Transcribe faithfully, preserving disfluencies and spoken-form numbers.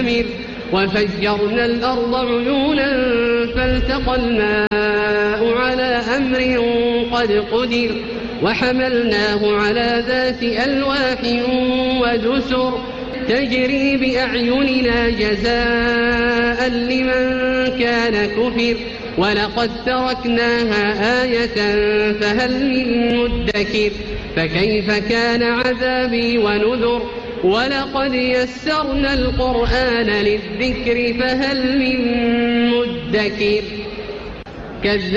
نمر وفجرنا الأرض عيونا فالتقى الماء على أمر قد قدر وحملناه على ذات ألواح ودسر تجري بأعيننا جزاء لمن كان كفر ولقد تركناها آية فهل من مدكر فكيف كان عذابي ونذر ولقد يسرنا القرآن للذكر فهل من مدكر.